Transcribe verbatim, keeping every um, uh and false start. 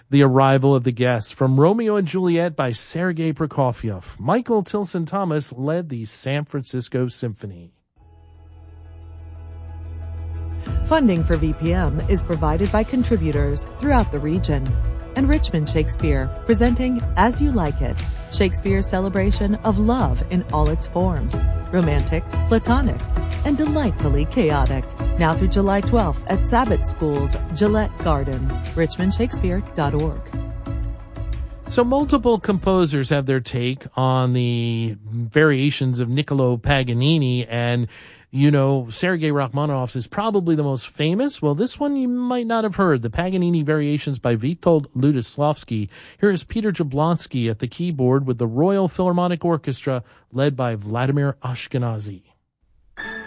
The Arrival of the Guests from Romeo and Juliet by Sergei Prokofiev. Michael Tilson Thomas led the San Francisco Symphony. Funding for V P M is provided by contributors throughout the region. And Richmond Shakespeare, presenting As You Like It, Shakespeare's celebration of love in all its forms, romantic, platonic, and delightfully chaotic. Now through July twelfth at Sabbath School's Gillette Garden, richmond shakespeare dot org. So multiple composers have their take on the variations of Niccolo Paganini, and you know, Sergei Rachmaninoff's is probably the most famous. Well, this one you might not have heard, the Paganini Variations by Witold Lutoslawski. Here is Peter Jablonski at the keyboard with the Royal Philharmonic Orchestra led by Vladimir Ashkenazy.